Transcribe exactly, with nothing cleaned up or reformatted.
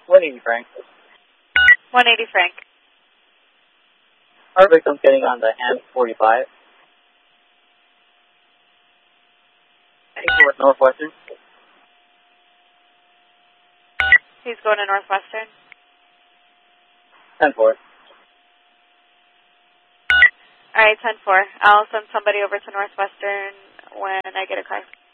one eighty Frank. one eighty Frank. Our victim's getting on the hand forty-five. Heading towards Northwestern. He's going to Northwestern. ten four. All right, ten four. I'll send somebody over to Northwestern when I get a car.